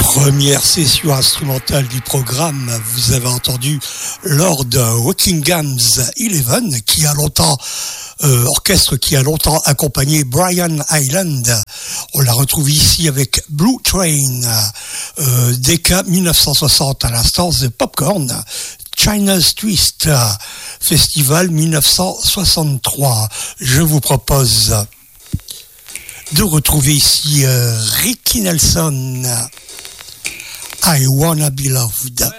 Première session instrumentale du programme, vous avez entendu Lord Wockingham's Eleven, qui a longtemps orchestre qui a longtemps accompagné Brian Hyland. On la retrouve ici avec Blue Train, DK 1960 à l'instance de Popcorn, China's Twist, Festival 1963. Je vous propose de retrouver ici Ricky Nelson, I Wanna Be Loved.